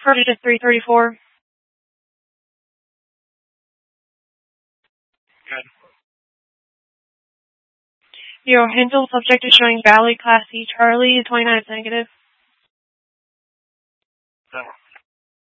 30 to 334. Good. Your Hindle subject is showing valid Class C. Charlie, 29 is negative. Done.